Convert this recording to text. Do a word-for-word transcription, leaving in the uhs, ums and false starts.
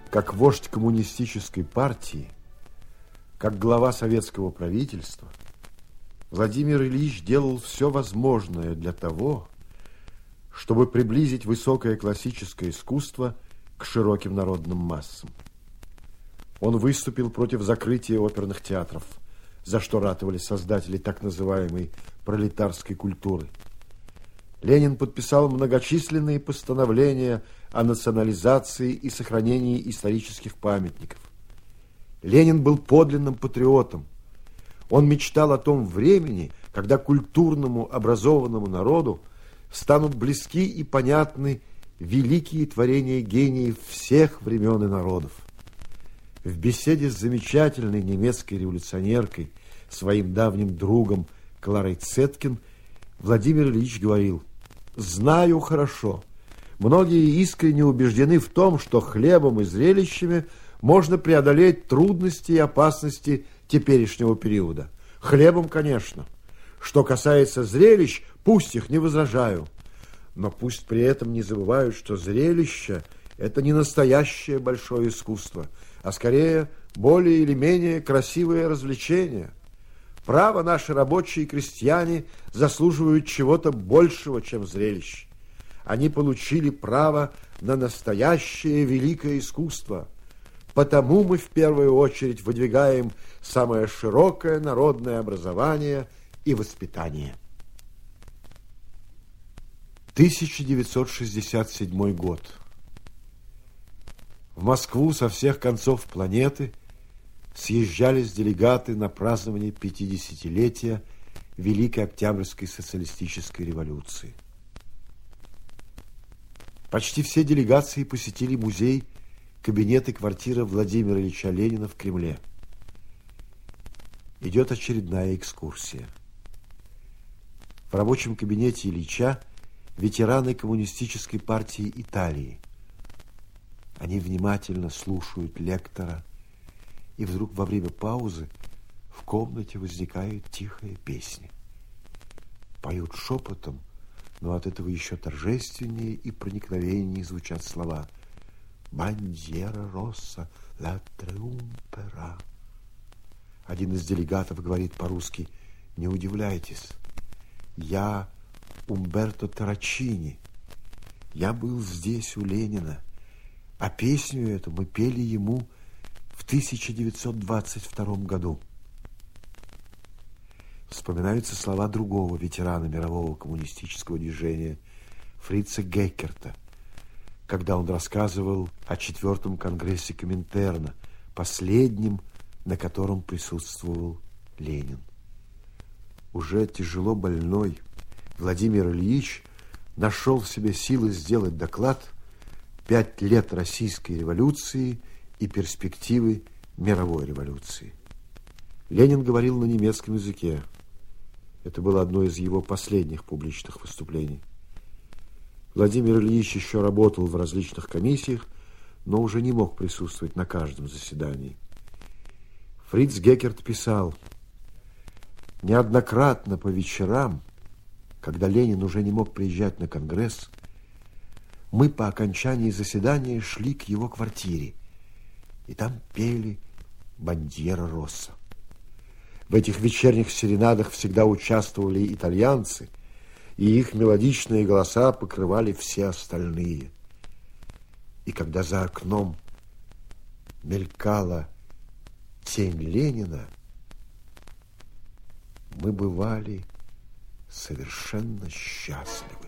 Как вождь коммунистической партии, как глава советского правительства, Владимир Ильич делал все возможное для того, чтобы приблизить высокое классическое искусство к широким народным массам. Он выступил против закрытия оперных театров, за что ратовали создатели так называемой пролетарской культуры. Ленин подписал многочисленные постановления о национализации и сохранении исторических памятников. Ленин был подлинным патриотом. Он мечтал о том времени, когда культурному, образованному народу станут близки и понятны великие творения гениев всех времен и народов. В беседе с замечательной немецкой революционеркой, своим давним другом Кларой Цеткин, Владимир Ильич говорил: «Знаю хорошо, многие искренне убеждены в том, что хлебом и зрелищами можно преодолеть трудности и опасности теперешнего периода. Хлебом, конечно. Что касается зрелищ, пусть их не возражаю. Но пусть при этом не забывают, что зрелище – это не настоящее большое искусство, а скорее более или менее красивое развлечение. Право, наши рабочие и крестьяне заслуживают чего-то большего, чем зрелище. Они получили право на настоящее великое искусство. Потому мы в первую очередь выдвигаем самое широкое народное образование и воспитание». тысяча девятьсот шестьдесят седьмой год. В Москву со всех концов планеты съезжались делегаты на празднование пятидесятилетия Великой Октябрьской социалистической революции. Почти все делегации посетили музей, кабинет и квартира Владимира Ильича Ленина в Кремле. Идет очередная экскурсия. В рабочем кабинете Ильича ветераны коммунистической партии Италии. Они внимательно слушают лектора, и вдруг во время паузы в комнате возникает тихая песня. Поют шепотом, но от этого еще торжественнее и проникновеннее звучат слова: «Бандьера Росса, ла триумпера». Один из делегатов говорит по-русски: «Не удивляйтесь, я Умберто Тарачини. Я был здесь у Ленина, а песню эту мы пели ему в тысяча девятьсот двадцать втором году». Вспоминаются слова другого ветерана мирового коммунистического движения Фрица Геккерта, когда он рассказывал о четвертом конгрессе Коминтерна, последнем, на котором присутствовал Ленин. Уже тяжело больной Владимир Ильич нашел в себе силы сделать доклад «Пять лет Российской революции и перспективы мировой революции». Ленин говорил на немецком языке. Это было одно из его последних публичных выступлений. Владимир Ильич еще работал в различных комиссиях, но уже не мог присутствовать на каждом заседании. Фриц Геккерт писал: «Неоднократно по вечерам, когда Ленин уже не мог приезжать на конгресс, мы по окончании заседания шли к его квартире, и там пели «Бандьера Росса». В этих вечерних серенадах всегда участвовали итальянцы, и их мелодичные голоса покрывали все остальные. И когда за окном мелькала тень Ленина, мы бывали совершенно счастливы.